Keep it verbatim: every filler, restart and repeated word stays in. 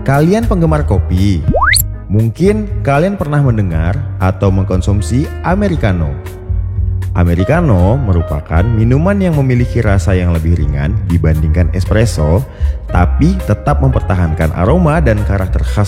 Kalian penggemar kopi? Mungkin kalian pernah mendengar atau mengkonsumsi Americano. Americano merupakan minuman yang memiliki rasa yang lebih ringan dibandingkan espresso, tapi tetap mempertahankan aroma dan karakter khas